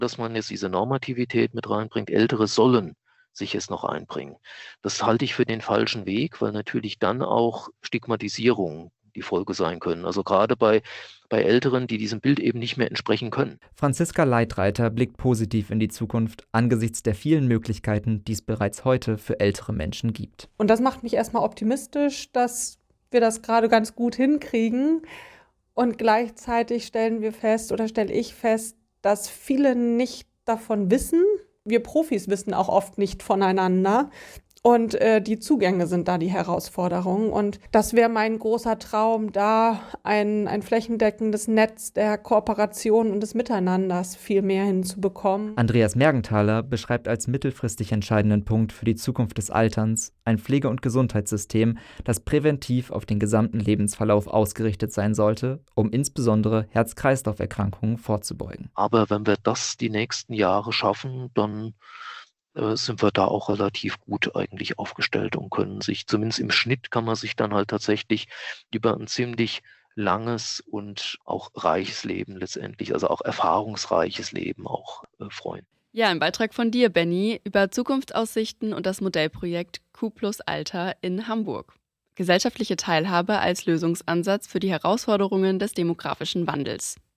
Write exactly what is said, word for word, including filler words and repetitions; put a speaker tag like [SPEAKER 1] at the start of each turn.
[SPEAKER 1] dass man jetzt diese Normativität mit reinbringt. Ältere sollen sich es noch einbringen. Das halte ich für den falschen Weg, weil natürlich dann auch Stigmatisierung die Folge sein können. Also gerade bei, bei Älteren, die diesem Bild eben nicht mehr entsprechen können.
[SPEAKER 2] Franziska Leitreiter blickt positiv in die Zukunft angesichts der vielen Möglichkeiten, die es bereits heute für ältere Menschen gibt.
[SPEAKER 3] Und das macht mich erstmal optimistisch, dass wir das gerade ganz gut hinkriegen. Und gleichzeitig stellen wir fest oder stelle ich fest, dass viele nicht davon wissen. Wir Profis wissen auch oft nicht voneinander. Und äh, die Zugänge sind da die Herausforderung. Und das wäre mein großer Traum, da ein, ein flächendeckendes Netz der Kooperation und des Miteinanders viel mehr hinzubekommen.
[SPEAKER 2] Andreas Mergenthaler beschreibt als mittelfristig entscheidenden Punkt für die Zukunft des Alterns ein Pflege- und Gesundheitssystem, das präventiv auf den gesamten Lebensverlauf ausgerichtet sein sollte, um insbesondere Herz-Kreislauf-Erkrankungen vorzubeugen.
[SPEAKER 1] Aber wenn wir das die nächsten Jahre schaffen, dann sind wir da auch relativ gut eigentlich aufgestellt und können sich, zumindest im Schnitt kann man sich dann halt tatsächlich über ein ziemlich langes und auch reiches Leben letztendlich, also auch erfahrungsreiches Leben auch äh, freuen.
[SPEAKER 4] Ja, ein Beitrag von dir, Benny, über Zukunftsaussichten und das Modellprojekt Q plus Alter in Hamburg. Gesellschaftliche Teilhabe als Lösungsansatz für die Herausforderungen des demografischen Wandels.